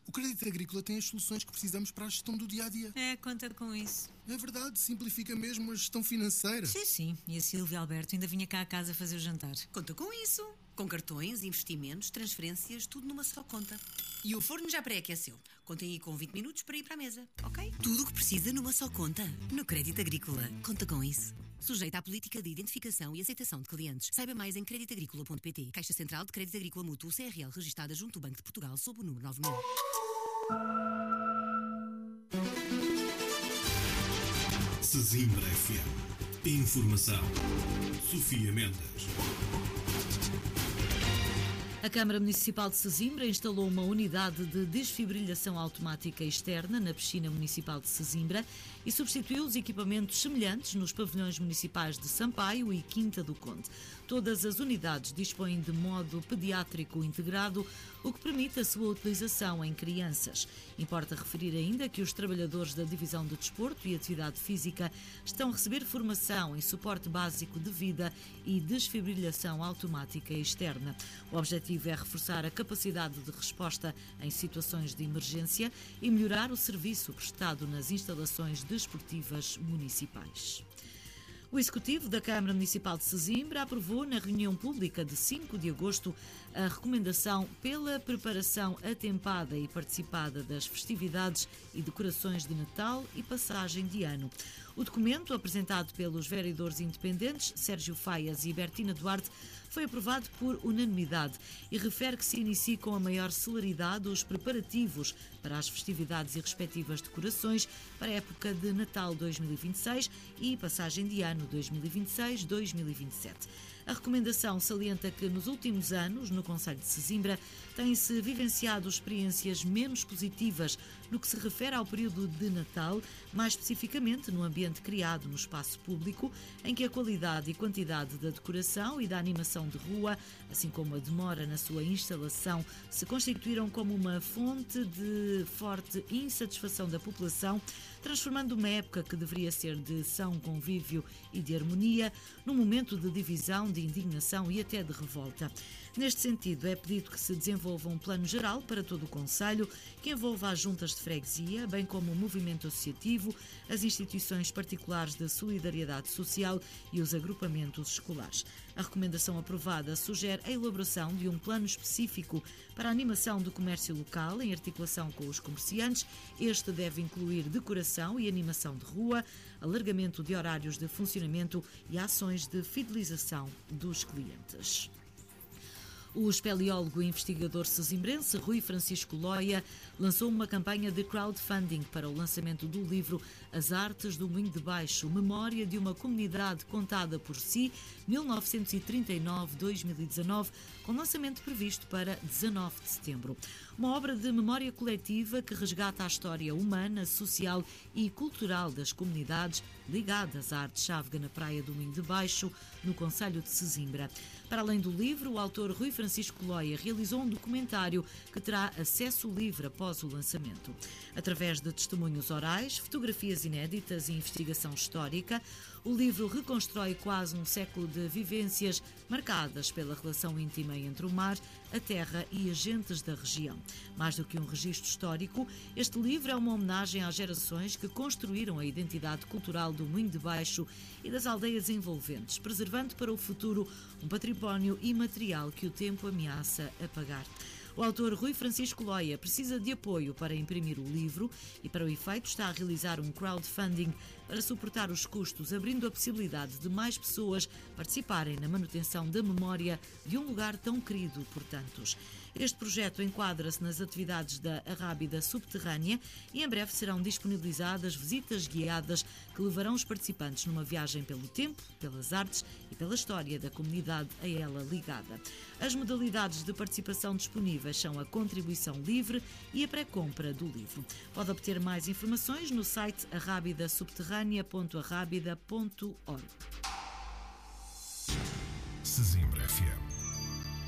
O Crédito Agrícola tem as soluções que precisamos para a gestão do dia-a-dia. Conta com isso. É verdade, simplifica mesmo a gestão financeira. Sim. E a Silvia Alberto ainda vinha cá a casa fazer o jantar. Conta com isso. Com cartões, investimentos, transferências, tudo numa só conta. E o forno já pré-aqueceu. Contem aí com 20 minutos para ir para a mesa, ok? Tudo o que precisa numa só conta. No Crédito Agrícola. Conta com isso. Sujeito à política de identificação e aceitação de clientes. Saiba mais em creditagricola.pt. Caixa Central de Crédito Agrícola Mútuo CRL, registada junto ao Banco de Portugal, sob o número 9000. Sesimbra FM. Informação. Sofia Mendes. A Câmara Municipal de Sesimbra instalou uma unidade de desfibrilhação automática externa na piscina municipal de Sesimbra e substituiu os equipamentos semelhantes nos pavilhões municipais de Sampaio e Quinta do Conde. Todas as unidades dispõem de modo pediátrico integrado, o que permite a sua utilização em crianças. Importa referir ainda que os trabalhadores da Divisão de Desporto e Atividade Física estão a receber formação em suporte básico de vida e desfibrilhação automática externa. O objetivo é reforçar a capacidade de resposta em situações de emergência e melhorar o serviço prestado nas instalações desportivas municipais. O Executivo da Câmara Municipal de Sesimbra aprovou na reunião pública de 5 de agosto a recomendação pela preparação atempada e participada das festividades e decorações de Natal e passagem de ano. O documento, apresentado pelos vereadores independentes Sérgio Faias e Bertina Duarte, foi aprovado por unanimidade e refere que se inicie com a maior celeridade os preparativos para as festividades e respectivas decorações para a época de Natal 2026 e passagem de ano 2026-2027. A recomendação salienta que nos últimos anos, no concelho de Sesimbra, têm-se vivenciado experiências menos positivas no que se refere ao período de Natal, mais especificamente no ambiente criado no espaço público, em que a qualidade e quantidade da decoração e da animação de rua, assim como a demora na sua instalação, se constituíram como uma fonte de forte insatisfação da população, transformando uma época que deveria ser de são convívio e de harmonia num momento de divisão, de indignação e até de revolta. Neste sentido, é pedido que se desenvolva um plano geral para todo o concelho, que envolva as juntas de freguesia, bem como o movimento associativo, as instituições particulares de solidariedade social e os agrupamentos escolares. A recomendação aprovada sugere a elaboração de um plano específico para a animação do comércio local, em articulação com os comerciantes. Este deve incluir decoração e animação de rua, alargamento de horários de funcionamento e ações de fidelização dos clientes. O espeleólogo e investigador sesimbrense Rui Francisco Loia lançou uma campanha de crowdfunding para o lançamento do livro As Artes do Moinho de Baixo, Memória de uma Comunidade Contada por Si, 1939-2019, com lançamento previsto para 19 de setembro. Uma obra de memória coletiva que resgata a história humana, social e cultural das comunidades ligadas à arte chávega na Praia do Moinho de Baixo, no concelho de Sesimbra. Para além do livro, o autor Rui Francisco Loia realizou um documentário que terá acesso livre após o lançamento. Através de testemunhos orais, fotografias inéditas e investigação histórica, o livro reconstrói quase um século de vivências marcadas pela relação íntima entre o mar, a terra e as gentes da região. Mais do que um registro histórico, este livro é uma homenagem às gerações que construíram a identidade cultural do Moinho de Baixo e das aldeias envolventes, preservando para o futuro um património imaterial que o tempo ameaça apagar. O autor Rui Francisco Loia precisa de apoio para imprimir o livro e, para o efeito, está a realizar um crowdfunding para suportar os custos, abrindo a possibilidade de mais pessoas participarem na manutenção da memória de um lugar tão querido por tantos. Este projeto enquadra-se nas atividades da Arrábida Subterrânea e em breve serão disponibilizadas visitas guiadas que levarão os participantes numa viagem pelo tempo, pelas artes e pela história da comunidade a ela ligada. As modalidades de participação disponíveis são a contribuição livre e a pré-compra do livro. Pode obter mais informações no site arrabidasubterrânea.arrabida.org. Sesimbra.